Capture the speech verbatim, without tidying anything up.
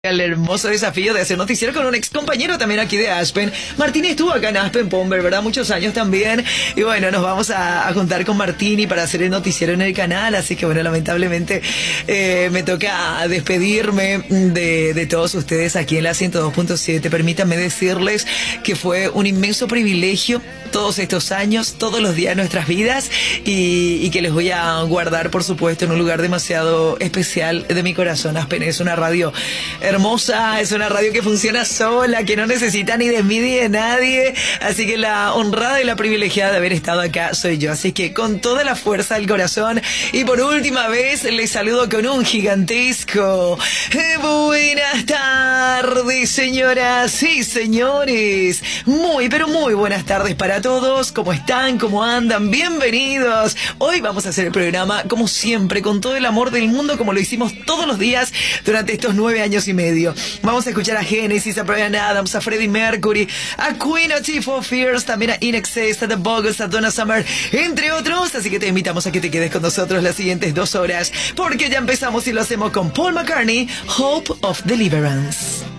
El hermoso desafío de hacer noticiero con un ex compañero también aquí de Aspen. Martín estuvo acá en Aspen Pomber, ¿verdad? Muchos años también. Y bueno, nos vamos a, a juntar con Martini para hacer el noticiero en el canal. Así que bueno, lamentablemente eh, me toca despedirme de, de todos ustedes aquí en la ciento dos punto siete. Permítanme decirles que fue un inmenso privilegio todos estos años, todos los días de nuestras vidas, y, y que les voy a guardar, por supuesto, en un lugar demasiado especial de mi corazón. Aspen es una radio hermosa, es una radio que funciona sola, que no necesita ni de mí ni de nadie, así que la honrada y la privilegiada de haber estado acá soy yo, así que con toda la fuerza del corazón y por última vez les saludo con un gigantesco eh, buenas tardes, señoras y señores, muy pero muy buenas tardes para todos. ¿Cómo están? ¿Cómo andan? Bienvenidos. Hoy vamos a hacer el programa como siempre, con todo el amor del mundo, como lo hicimos todos los días durante estos nueve años y medio. Vamos a escuchar a Genesis, a Bryan Adams, a Freddie Mercury, a Queen, a Tears for Fears, también a In Excess, a The Buggles, a Donna Summer, entre otros. Así que te invitamos a que te quedes con nosotros las siguientes dos horas, porque ya empezamos y lo hacemos con Paul McCartney, Hope of Deliverance.